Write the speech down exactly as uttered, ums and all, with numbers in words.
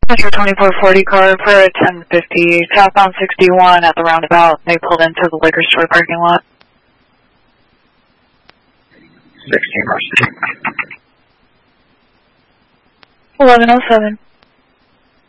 Metro twenty-four forty car for a ten fifty, southbound sixty-one at the roundabout. They pulled into the liquor store parking lot. sixteen Mercy. eleven oh seven.